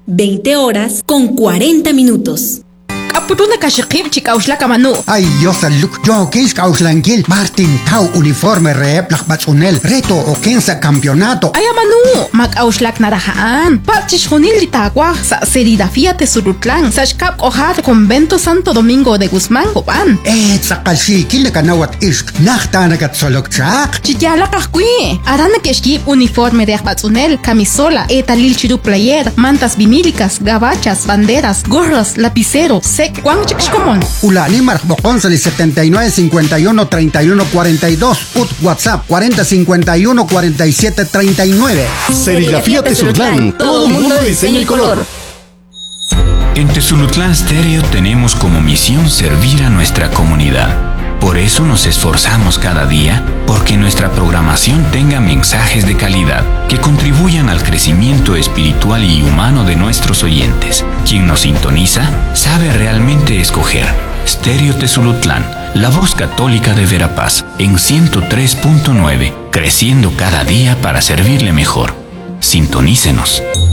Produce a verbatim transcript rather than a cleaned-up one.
veinte horas con cuarenta minutos. Apuruna kashikib chikaushla kamanu. Ay, Dios saluk. Yo kis kauslankil. Martin Tau uniforme rep lakbatsunel. Reto o kensa campeonato. Ay, amanu. Mak auslak narahaan. Pachish honil litagua. Sa serigrafía te surutlan. Sashkap ojar convento Santo Domingo de Guzmán Copan. Eh, sakalshi kile kanawat isk. Nachtanagat solok chak. Chiyala kahkui. Arana keshkib uniforme de batsunel. Camisola. Etalil chiru player. Mantas vinílicas. Gabachas. Banderas. Gorros. Lapicero. Juan Chixcomón. Ulani Marcbocón setenta y nueve cincuenta y uno treinta y uno cuarenta y dos. Ut WhatsApp cuarenta cincuenta y uno cuarenta y siete treinta y nueve. Serigrafía Tezulutlán. Todo mundo de diseño y color. En Tezulutlán Stereo tenemos como misión servir a nuestra comunidad. Por eso nos esforzamos cada día porque nuestra programación tenga mensajes de calidad que contribuyan al crecimiento espiritual y humano de nuestros oyentes. Quien nos sintoniza sabe realmente escoger. Stereo Tezulutlán, la voz católica de Verapaz, en ciento tres punto nueve, creciendo cada día para servirle mejor. Sintonícenos.